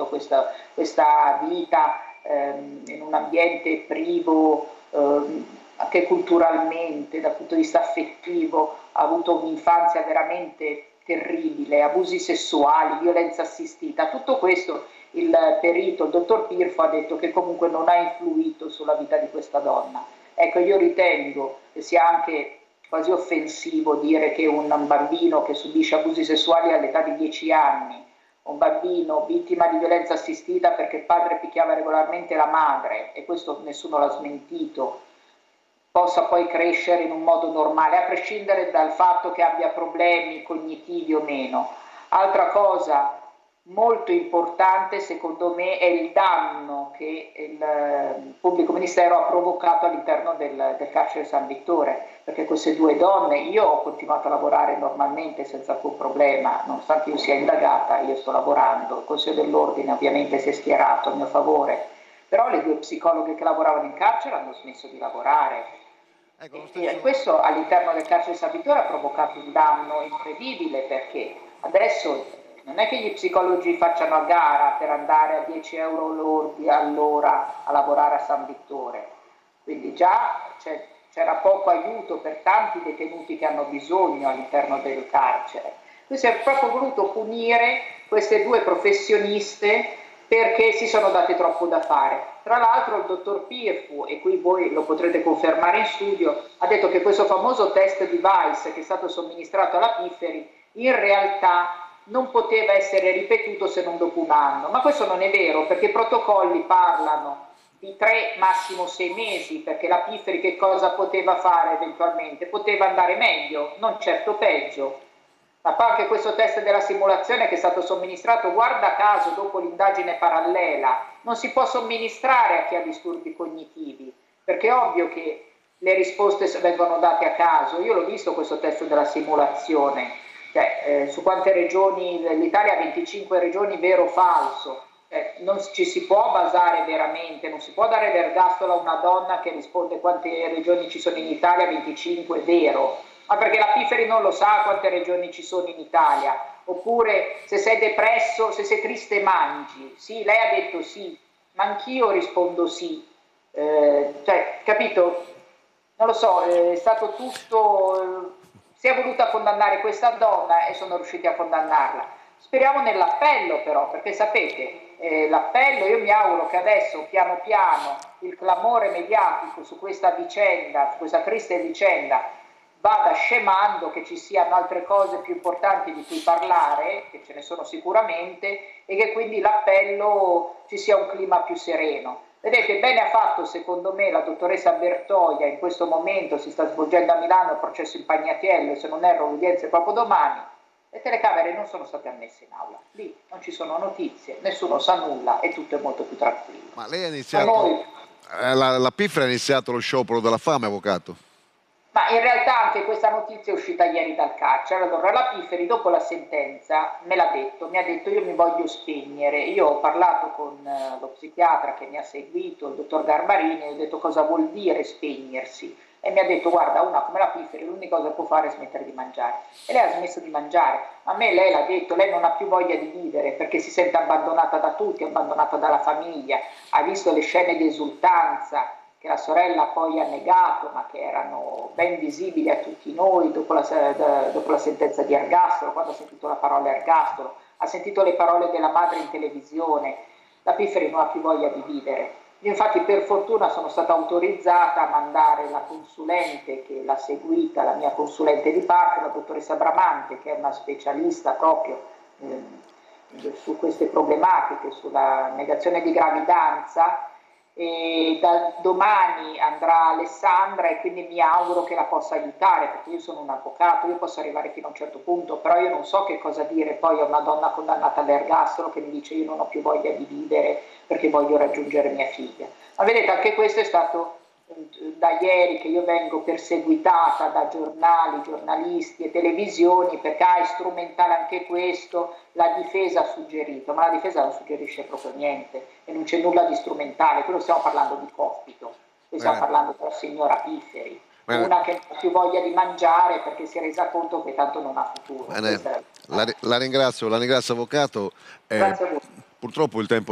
appunto questa vita in un ambiente privo, anche culturalmente, dal punto di vista affettivo, ha avuto un'infanzia veramente terribile, abusi sessuali, violenza assistita, tutto questo il perito, il dottor Pirfo, ha detto che comunque non ha influito sulla vita di questa donna. Ecco, io ritengo che sia anche quasi offensivo dire che un bambino che subisce abusi sessuali all'età di 10 anni, un bambino vittima di violenza assistita perché il padre picchiava regolarmente la madre, e questo nessuno l'ha smentito, possa poi crescere in un modo normale, a prescindere dal fatto che abbia problemi cognitivi o meno. Altra cosa molto importante secondo me è il danno che il pubblico ministero ha provocato all'interno del carcere San Vittore, perché queste due donne, io ho continuato a lavorare normalmente senza alcun problema, nonostante io sia indagata, io sto lavorando, il Consiglio dell'Ordine ovviamente si è schierato a mio favore, però le due psicologhe che lavoravano in carcere hanno smesso di lavorare. Ecco, E questo all'interno del carcere San Vittore ha provocato un danno incredibile, perché adesso non è che gli psicologi facciano a gara per andare a 10 euro lordi all'ora a lavorare a San Vittore, quindi già c'era poco aiuto per tanti detenuti che hanno bisogno all'interno del carcere. Quindi si è proprio voluto punire queste due professioniste perché si sono date troppo da fare. Tra l'altro il dottor Pirfu, e qui voi lo potrete confermare in studio, ha detto che questo famoso test device che è stato somministrato alla Pifferi in realtà non poteva essere ripetuto se non dopo un anno, ma questo non è vero, perché i protocolli parlano di 3 massimo 6 mesi, perché la Pifferi che cosa poteva fare eventualmente? Poteva andare meglio, non certo peggio. Ma poi anche questo test della simulazione che è stato somministrato, guarda caso, dopo l'indagine parallela, non si può somministrare a chi ha disturbi cognitivi, perché è ovvio che le risposte vengono date a caso. Io l'ho visto questo test della simulazione, cioè, su quante regioni, l'Italia ha 25 regioni, vero o falso, non ci si può basare veramente, non si può dare l'ergastolo a una donna che risponde quante regioni ci sono in Italia, 25, vero. Ma perché la Pifferi non lo sa quante regioni ci sono in Italia, oppure se sei depresso, se sei triste mangi, sì, lei ha detto sì, ma anch'io rispondo sì, cioè, capito? Non lo so, è stato tutto, si è voluta condannare questa donna e sono riusciti a condannarla. Speriamo nell'appello però, perché sapete, l'appello, io mi auguro che adesso piano piano il clamore mediatico su questa vicenda, su questa triste vicenda, vada scemando, che ci siano altre cose più importanti di cui parlare, che ce ne sono sicuramente, e che quindi l'appello ci sia un clima più sereno. Vedete, bene ha fatto secondo me la dottoressa Bertoia, in questo momento si sta svolgendo a Milano il processo in Pagnatiello, se non erro l'udienza è proprio domani, le telecamere non sono state ammesse in aula, lì non ci sono notizie, nessuno sa nulla e tutto è molto più tranquillo. ma lei ha Ma iniziato, noi, la Piffera ha iniziato lo sciopero della fame, avvocato? Ma in realtà anche questa notizia è uscita ieri dal carcere. Allora la Pifferi dopo la sentenza me l'ha detto, mi ha detto io mi voglio spegnere. Io ho parlato con lo psichiatra che mi ha seguito, il dottor Garbarini, e ho detto cosa vuol dire spegnersi. E mi ha detto guarda, una come la Pifferi l'unica cosa che può fare è smettere di mangiare. E lei ha smesso di mangiare. A me lei l'ha detto, lei non ha più voglia di vivere perché si sente abbandonata da tutti, abbandonata dalla famiglia, ha visto le scene di esultanza che la sorella poi ha negato, ma che erano ben visibili a tutti noi dopo la sentenza di ergastolo, quando ha sentito la parola ergastolo, ha sentito le parole della madre in televisione, la Pifferi non ha più voglia di vivere. Io infatti per fortuna sono stata autorizzata a mandare la consulente che l'ha seguita, la mia consulente di parte, la dottoressa Bramante, che è una specialista proprio su queste problematiche, sulla negazione di gravidanza, e da domani andrà Alessandra e quindi mi auguro che la possa aiutare, perché io sono un avvocato, io posso arrivare fino a un certo punto, però io non so che cosa dire poi a una donna condannata all'ergastolo che mi dice io non ho più voglia di vivere perché voglio raggiungere mia figlia. Ma vedete, anche questo è stato da ieri che io vengo perseguitata da giornali, giornalisti e televisioni perché è strumentale anche questo, la difesa ha suggerito, ma la difesa non suggerisce proprio niente e non c'è nulla di strumentale, qui non stiamo parlando di cospito, qui stiamo Bene, parlando della signora Pifferi, bene, una che non ha più voglia di mangiare perché si è resa conto che tanto non ha futuro. bene. Questa è la verità. La ringrazio avvocato. Grazie a voi. Purtroppo il tempo